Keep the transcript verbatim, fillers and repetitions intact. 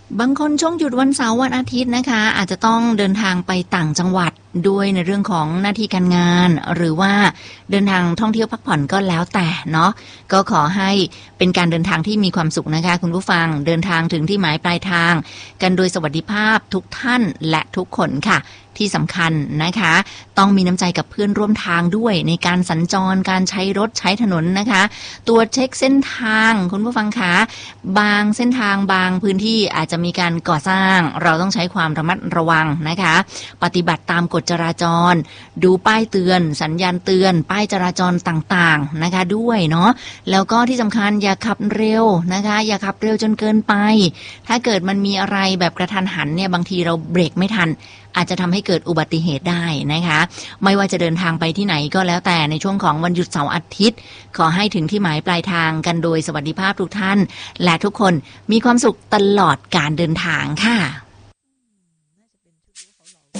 บางคนช่วงหยุดวันเสาร์วันอาทิตย์นะคะอาจจะต้องเดินทางไปต่างจังหวัดด้วยในเรื่องของหน้าที่การงานหรือว่าเดินทางท่องเที่ยวพักผ่อนก็แล้วแต่เนาะก็ขอให้เป็นการเดินทางที่มีความสุขนะคะคุณผู้ฟังเดินทางถึงที่หมายปลายทางกันโดยสวัสดิภาพทุกท่านและทุกคนค่ะที่สำคัญนะคะต้องมีน้ำใจกับเพื่อนร่วมทางด้วยในการสัญจรการใช้รถใช้ถนนนะคะตรวจเช็คเส้นทางคุณผู้ฟังคะบางเส้นทางบางพื้นที่อาจจะมีการก่อสร้างเราต้องใช้ความระมัดระวังนะคะปฏิบัติตามกฎจราจรดูป้ายเตือนสัญญาณเตือนป้ายจราจรต่างๆนะคะด้วยเนาะแล้วก็ที่สำคัญอย่าขับเร็วนะคะอย่าขับเร็วจนเกินไปถ้าเกิดมันมีอะไรแบบกระทันหันเนี่ยบางทีเราเบรกไม่ทันอาจจะทำให้เกิดอุบัติเหตุได้นะคะไม่ว่าจะเดินทางไปที่ไหนก็แล้วแต่ในช่วงของวันหยุดเสาร์อาทิตย์ขอให้ถึงที่หมายปลายทางกันโดยสวัสดิภาพทุกท่านและทุกคนมีความสุขตลอดการเดินทางค่ะ